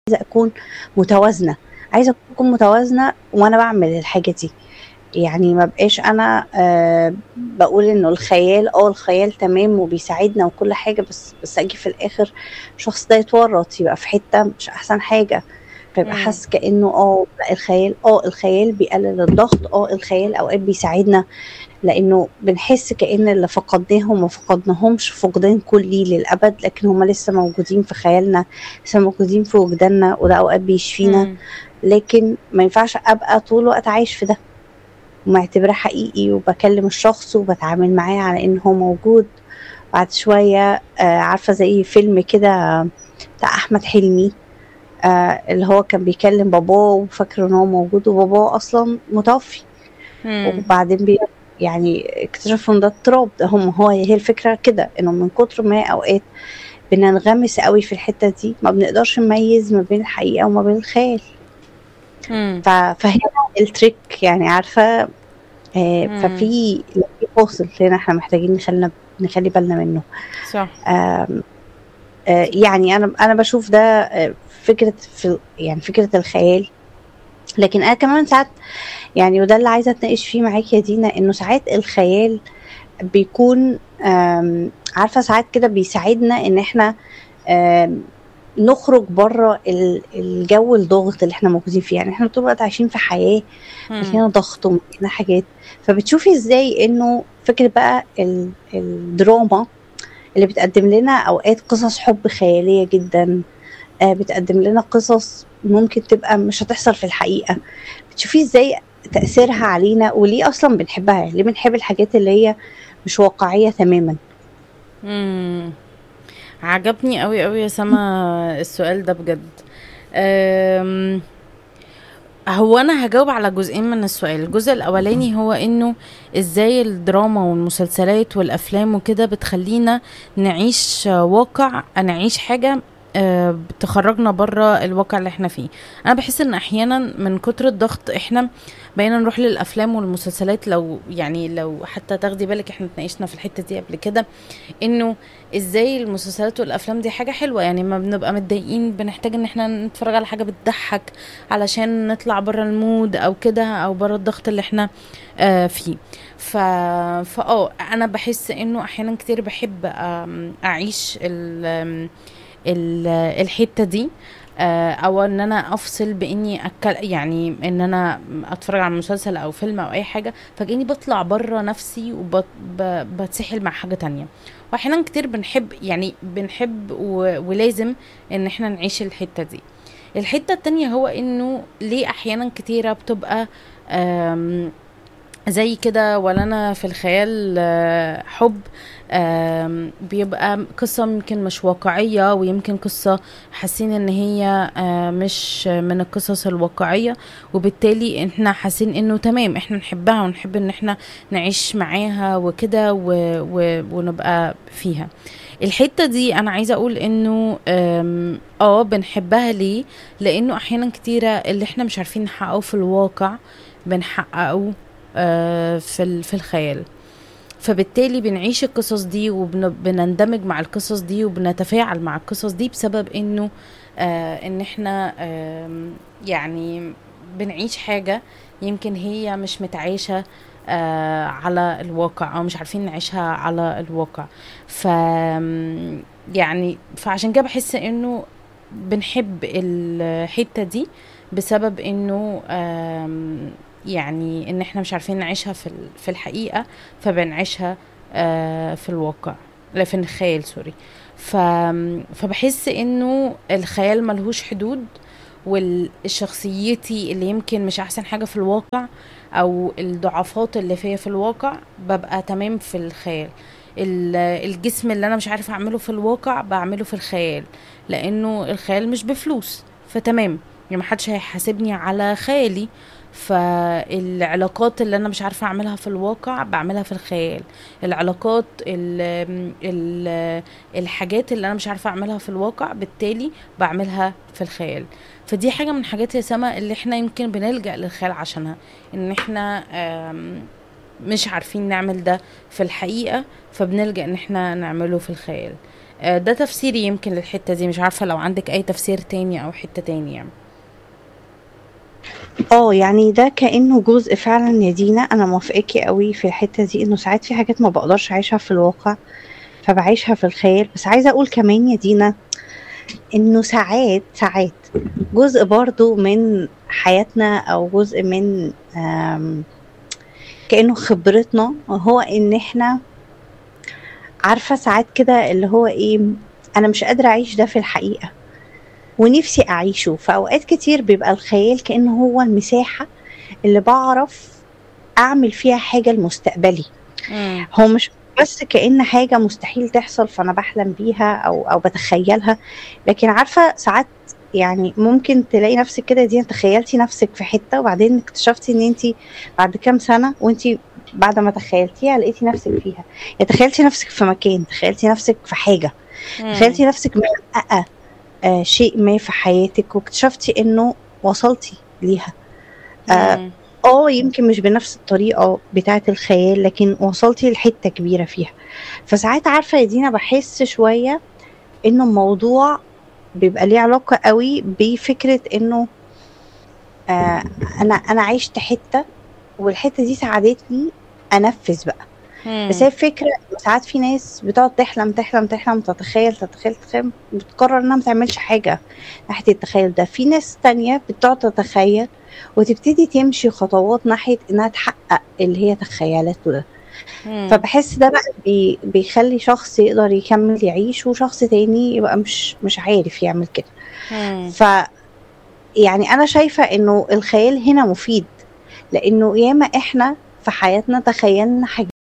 أكون متوازنة، عايزة أكون متوازنة وأنا باعمل الحاجة دي، يعني ما ابقاش أنا باقول إنه الخيال تمام وبيساعدنا وكل حاجة، بس آجي في الآخر الشخص ده يتورط، يبقى في حتة مش أحسن حاجة، فيبقى إمم. حاسس كأنه لأ الخيال بيقلل الضغط، الخيال أوقات بيساعدنا، لإنه بنحس كأن اللي فقدناهم ما فقدناهمش فقدان كلي للأبد، لكن هُم لسه موجودين في خيالنا، لسه موجودين في وجداننا، وده أوقات بيشفينا، إمم. لكن ما ينفعش أبقى طول الوقت عايش في ده، ومعتبراه حقيقي وباكلم الشخص وباتعامل معاه على إن هو موجود، بعد شوية عارفة زي فيلم كده بتاع أحمد حلمي، اللي هو كان بيكلم باباه وفاكر إن هو موجود وباباه أصلًا متوفي. إمم. وبعدين يعني اكتشفوا إن ده اضطراب، هي الفكرة كده، إنه من كتر ما أوقات بننغمس أوي في الحتّة دي، ما بنقدرش نميّز ما بين الحقيقة وما بين الخيال، إمم. فهنا الtrick يعني عارفة، إمم. في فاصل هنا إحنا محتاجين نخلّي بالنا منّه. صح. آمم يعني أنا باشوف ده فكرة يعني فكرة الخيال، لكن أنا كمان ساعات يعني وده اللي عايزة أتناقش فيه معاكِ يا دينا، إنه ساعات الخيال بيكون عارفة ساعات كده بيساعدنا إن إحنا آمم نخرج برّه الجو الضاغط اللي إحنا موجودين فيه، يعني إحنا طول الوقت عايشين في حياة إمم. مليانة ضغط ومليانة حاجات، فبتشوفي إزاي إنه فكرة بقى الدراما اللي بتقدّم لنا أوقات قصص حُب خيالية جدًا، بتقدّم لنا قصص ممكن تبقى مش هتحصل في الحقيقة، بتشوفي إزاي تأثيرها علينا وليه أصلًا بنحبها، يعني ليه بنحب الحاجات اللي هي مش واقعية تمامًا؟ إمم. عجبني أوي، أوي يا سما السؤال ده بجد. آمم، هو أنا هاجاوب على جزئين من السؤال، الجزء الأولاني هو إنه إزاي الدراما والمسلسلات والأفلام وكده بتخلّينا نعيش حاجة تخرّجنا برّه الواقع اللي إحنا فيه. أنا باحس إن أحيانًا من كتر الضغط إحنا بقينا نروح للأفلام والمسلسلات، لو حتى تاخدي بالِك إحنا اتناقشنا في الحتّة دي قبل كده، إنه إزاي المسلسلات والأفلام دي حاجة حلوة، يعني أمّا بنبقى متضايقين بنحتاج إن إحنا نتفرّج على حاجة بتضحّك علشان نطلع برّه الmood أو كده، أو برّه الضغط اللي إحنا فيه. ف أنا باحس إنه أحيانًا كتير باحب أعيش الحتّة دي، أو إن أنا أفصل بإني يعني إن أنا أتفرّج على مسلسل أو فيلم أو أي حاجة، فكإني باطلع برّه نَفْسي باتسحل مع حاجة تانية. وأحيانًا كتير بنحب ولازم إن إحنا نعيش الحتّة دي. الحتّة التانية هو إنه ليه أحيانًا كتيرة بتبقى آمم زي كده ولنا في الخيال حب، بيبقى قصة يمكن مش واقعية، ويمكن قصة حاسين ان هي مش من القصص الواقعية، وبالتالي احنا حاسين انه تمام احنا نحبها ونحب ان احنا نعيش معاها وكده ونبقى فيها. الحتة دي انا عايزة اقول انه بنحبها ليه؟ لانه احيانا كتيرة اللي احنا مش عارفين نحققه في الواقع بنحققه في الخيال، فبالتالي بنعيش القصص دي وبنندمج مع القصص دي وبنتفاعل مع القصص دي بسبب انه ان احنا يعني بنعيش حاجة يمكن هي مش متعايشة على الواقع، او مش عارفين نعيشها على الواقع. ف يعني فعشان كده بحس انه بنحب الحتة دي بسبب انه يعني ان احنا مش عارفين نعيشها في الحقيقة، فبنعيشها في الواقع، لا في الخيال سوري. ف فبحس انه الخيال ملهوش حدود، والشخصيتي اللي يمكن مش احسن حاجة في الواقع، او الضعفات اللي فيا في الواقع ببقى تمام في الخيال. الجسم اللي انا مش عارفة اعمله في الواقع بعمله في الخيال، لانه الخيال مش بفلوس، فتمام يعني محدش هيحاسبني على خيالي. فالعلاقات اللي انا مش عارفة اعملها في الواقع بعملها في الخيال. العلاقات الحاجات اللي انا مش عارفة اعملها في الواقع بالتالي بعملها في الخيال. فدي حاجة من حاجات يا سما اللي احنا يمكن بنلجأ للخيال عشانها، ان احنا مش عارفين نعمل ده في الحقيقة، فبنلجأ ان احنا نعمله في الخيال. ده تفسيري يمكن للحتة دي، مش عارفة لو عندك اي تفسير تاني او حتة تاني يعني. يعني ده كأنه جزء فعلا يا دينا، انا موافقاكي قوي في الحتة دي، انه ساعات في حاجات ما بقدرش اعيشها في الواقع فبعيشها في الخيال. بس عايزة اقول كمان يا دينا انه ساعات جزء برضو من حياتنا او جزء من كأنه خبرتنا، هو ان احنا عارفة ساعات كده اللي هو ايه، انا مش قادرة اعيش ده في الحقيقة ونفسي اعيشه. فاوقات كتير بيبقى الخيال كأنه هو المساحة اللي بعرف اعمل فيها حاجة لمستقبلي. امم. هو مش بس كأن حاجة مستحيل تحصل فانا بحلم بيها او بتخيلها، لكن عارفة ساعات يعني ممكن تلاقي نفسك كده، دي تخيلتي نفسك في حتة وبعدين اكتشفتي ان انتي بعد كام سنة وانتي بعد ما تخيلتيها لقيتي نفسك فيها. يعني تخيلتي نفسك في مكان، تخيلتي نفسك في حاجة، امم. تخيلتي نفسك محققة شيء ما في حياتك واكتشفتي انه وصلتي ليها. آه امم. يمكن مش بنفس الطريقة بتاعة الخيال لكن وصلتي لحتة كبيرة فيها. فساعات عارفة يا دينا بحس شوية انه الموضوع بيبقى ليه علاقة قوي بفكرة انه آه انا عشت حتة والحتة دي ساعدتني انفذ بقى. بس هي امم. الفكرة إنه ساعات في ناس بتقعد تحلم تحلم تحلم، تتخيل تتخيل تتخيل، بتقرر انها ما تعملش حاجة ناحية التخيل ده. في ناس تانية بتقعد تتخيل وتبتدي تمشي خطوات ناحية انها تحقق اللي هي تخيلته ده. امم. فبحس ده بقى بيخلي شخص يقدر يكمل يعيش وشخص تاني يبقى مش عارف يعمل كده. امم. ف يعني انا شايفة انه الخيال هنا مفيد، لانه ياما احنا في حياتنا تخيلنا حاجات